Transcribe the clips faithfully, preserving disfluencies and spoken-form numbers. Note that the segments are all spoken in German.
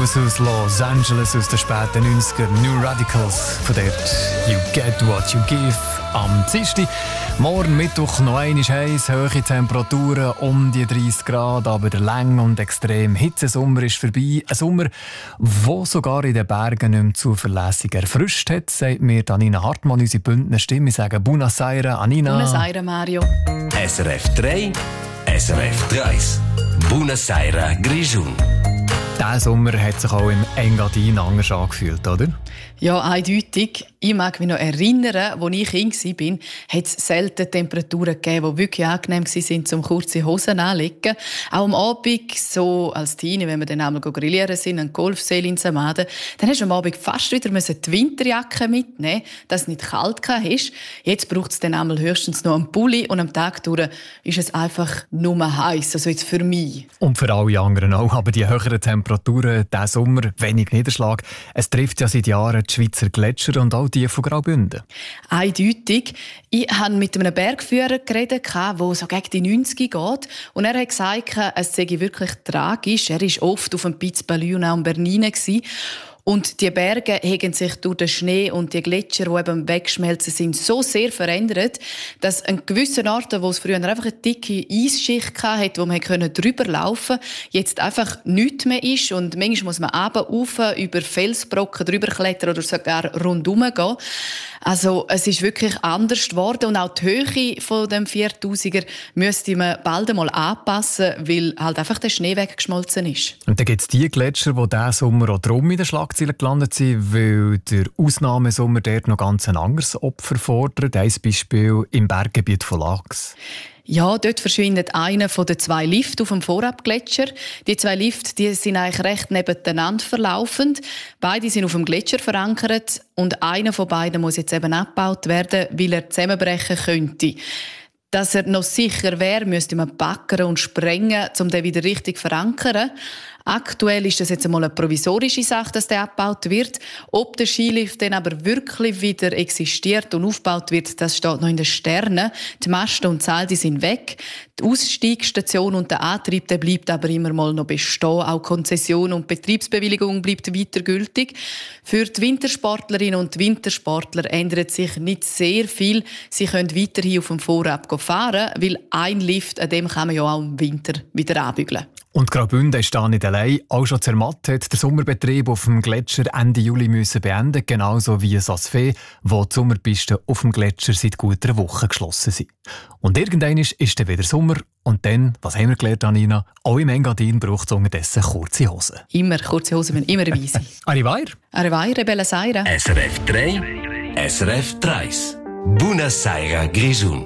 Blues aus Los Angeles aus den späten neunzigern, New Radicals, von dort «You get what you give». Am Dienstag, morgen Mittwoch noch einmal heiß, hohe Temperaturen um die dreißig Grad, aber der lange und extrem Hitzesommer ist vorbei. Ein Sommer, der sogar in den Bergen nicht mehr zuverlässig erfrischt hat, sagt mir Anina Hartmann, unsere Bündner Stimme. Ich sage «Buenos Aires», Anina. «Buenos Aires», Mario. S R F drei, S R F drei. «Buenos Aires, Grischun». Dieser Sommer hat sich auch im Engadin anders angefühlt, oder? Ja, eindeutig. Ich mag mich noch erinnern, als ich Kind war, hat es selten Temperaturen gegeben, die wirklich angenehm waren, um kurze Hosen anzulegen. Auch am Abend, so als Teenie, wenn wir dann einmal grillieren sind, ein Golfsee in Samaden, dann hast du am Abend fast wieder die Winterjacke mitnehmen, dass es nicht kalt war. Jetzt braucht es dann einmal höchstens noch einen Pulli und am Tag durch ist es einfach nur heiß, also jetzt für mich. Und für alle anderen auch, aber die höheren Temperaturen, diesen Sommer, wenig Niederschlag, es trifft ja seit Jahren die Schweizer Gletscher und auch die von Graubünden. Eindeutig. Ich habe mit einem Bergführer geredet, der so gegen die neunzig geht. Und er hat gesagt, es sei wirklich tragisch. Er war oft auf dem Piz Balü und auch in Bernina. Und die Berge haben sich durch den Schnee und die Gletscher, die eben wegschmelzen sind, so sehr verändert, dass an gewissen Orten, wo es früher einfach eine dicke Eisschicht hatte, wo man drüber laufen konnte, jetzt einfach nichts mehr ist. Und manchmal muss man runter, rauf, über Felsbrocken drüber klettern oder sogar rundherum gehen. Also es ist wirklich anders geworden. Und auch die Höhe von dem viertausiger müsste man bald einmal anpassen, weil halt einfach der Schnee weggeschmolzen ist. Und dann gibt es die Gletscher, die diesen Sommer auch drum in der Schlagzeile gelandet sind, weil der Ausnahmesommer dort noch ganz ein anderes Opfer fordert. Ein Beispiel im Berggebiet von Laax. Ja, dort verschwindet einer von den zwei Liften auf dem Vorabgletscher. Die zwei Lifte, die sind eigentlich recht nebeneinander verlaufend. Beide sind auf dem Gletscher verankert und einer von beiden muss jetzt eben abgebaut werden, weil er zusammenbrechen könnte. Dass er noch sicher wäre, müsste man backern und sprengen, um den wieder richtig zu verankern. Aktuell ist das jetzt einmal eine provisorische Sache, dass der abgebaut wird. Ob der Skilift dann aber wirklich wieder existiert und aufgebaut wird, das steht noch in den Sternen. Die Masten und die Seile, die sind weg. Die Ausstiegsstation und der Antrieb, der bleibt aber immer mal noch bestehen. Auch Konzession und Betriebsbewilligung bleibt weiter gültig. Für die Wintersportlerinnen und Wintersportler ändert sich nicht sehr viel. Sie können weiterhin auf dem Vorab fahren, weil ein Lift, an dem kann man ja auch im Winter wieder anbügeln. Und Graubünden ist da nicht allein. Auch schon Zermatt hat der Sommerbetrieb auf dem Gletscher Ende Juli müssen beenden, genauso wie Saas-Fee, wo die Sommerpisten auf dem Gletscher seit gut einer Woche geschlossen sind. Und irgendwann ist dann wieder Sommer und dann, was haben wir gelernt, Anina, auch im Engadin braucht es unterdessen kurze Hosen. Immer, kurze Hosen müssen immer dabei sein. Arrivair. Arrivair, Buenos Aires. S R F drei, S R F drei. Buenos Aires, Grischun.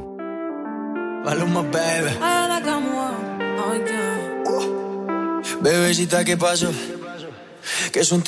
Maluma, baby. Bebecita, ¿qué pasó? Que son